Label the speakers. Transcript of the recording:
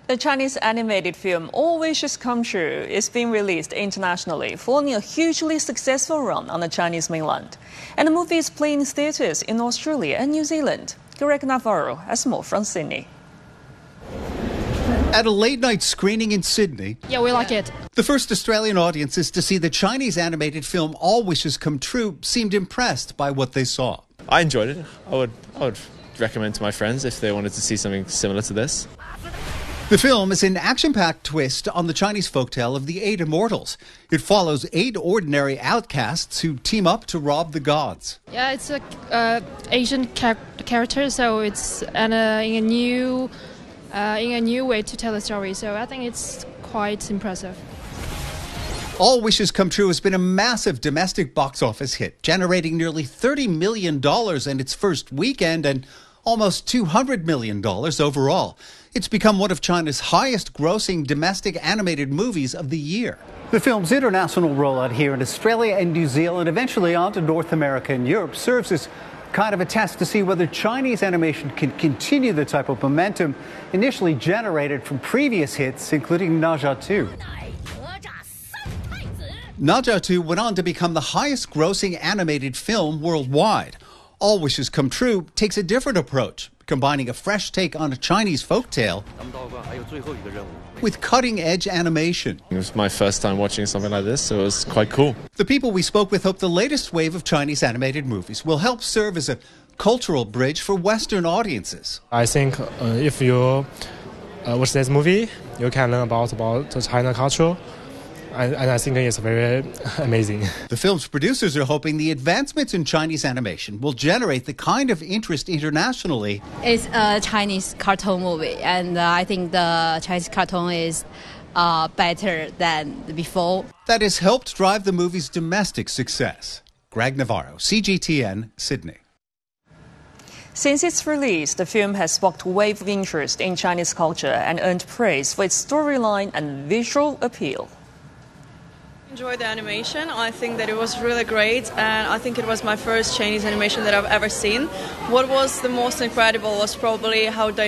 Speaker 1: The Chinese animated film All Wishes Come True is being released internationally, following a hugely successful run on the Chinese mainland. And the movie is playing in theatres in Australia and New Zealand. Greg Navarro has more from Sydney.
Speaker 2: At a late-night screening in Sydney,
Speaker 3: yeah, we like it.
Speaker 2: The first Australian audiences to see the Chinese animated film All Wishes Come True seemed impressed by what they saw.
Speaker 4: I enjoyed it. I would recommend to my friends if they wanted to see something similar to this.
Speaker 2: The film is an action-packed twist on the Chinese folktale of the Eight Immortals. It follows 8 ordinary outcasts who team up to rob the gods.
Speaker 3: Yeah, it's a Asian character, so it's in a new way to tell the story. So I think it's quite impressive.
Speaker 2: All Wishes Come True has been a massive domestic box office hit, generating nearly $30 million in its first weekend and almost $200 million overall. It's become one of China's highest-grossing domestic animated movies of the year.
Speaker 5: The film's international rollout here in Australia and New Zealand, eventually on to North America and Europe, serves as kind of a test to see whether Chinese animation can continue the type of momentum initially generated from previous hits, including Ne Zha 2.
Speaker 2: Ne Zha 2 went on to become the highest-grossing animated film worldwide. All Wishes Come True takes a different approach, combining a fresh take on a Chinese folktale with cutting-edge animation.
Speaker 4: It was my first time watching something like this, so it was quite cool.
Speaker 2: The people we spoke with hope the latest wave of Chinese animated movies will help serve as a cultural bridge for Western audiences.
Speaker 6: I think if you watch this movie, you can learn about the China culture. And I think it's very amazing.
Speaker 2: The film's producers are hoping the advancements in Chinese animation will generate the kind of interest internationally.
Speaker 7: It's a Chinese cartoon movie, and I think the Chinese cartoon is better than before.
Speaker 2: That has helped drive the movie's domestic success. Greg Navarro, CGTN, Sydney.
Speaker 1: Since its release, the film has sparked a wave of interest in Chinese culture and earned praise for its storyline and visual appeal.
Speaker 8: Enjoyed the animation. I think that it was really great, and I think it was my first Chinese animation that I've ever seen. What was the most incredible was probably how